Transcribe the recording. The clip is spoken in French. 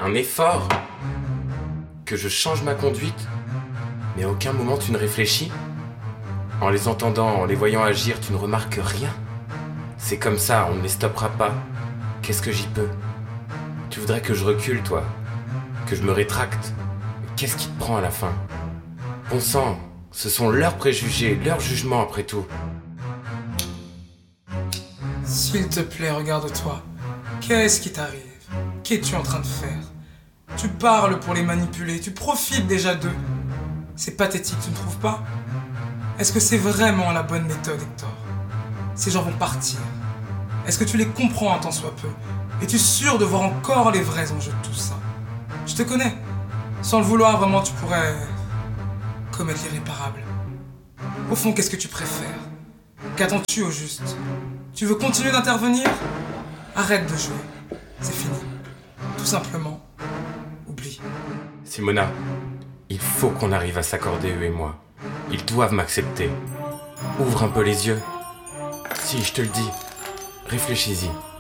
Un effort? Que je change ma conduite? Mais à aucun moment tu ne réfléchis? En les entendant, en les voyant agir, tu ne remarques rien? C'est comme ça, on ne les stoppera pas. Qu'est-ce que j'y peux? Tu voudrais que je recule, toi? Que je me rétracte? Mais qu'est-ce qui te prend à la fin? Bon sang, ce sont leurs préjugés, leurs jugements après tout. S'il te plaît, regarde-toi. Qu'est-ce qui t'arrive? Qu'es-tu en train de faire? Tu parles pour les manipuler, tu profites déjà d'eux. C'est pathétique, tu ne trouves pas? Est-ce que c'est vraiment la bonne méthode, Hector? Ces gens vont partir. Est-ce que tu les comprends un tant soit peu? Es-tu sûr de voir encore les vrais enjeux de tout ça? Je te connais. Sans le vouloir, vraiment, tu pourrais commettre l'irréparable. Au fond, qu'est-ce que tu préfères? Qu'attends-tu au juste? Tu veux continuer d'intervenir? Arrête de jouer. C'est fini. Tout simplement, oublie. Simona, il faut qu'on arrive à s'accorder, eux et moi. Ils doivent m'accepter. Ouvre un peu les yeux. Si, je te le dis, réfléchis-y.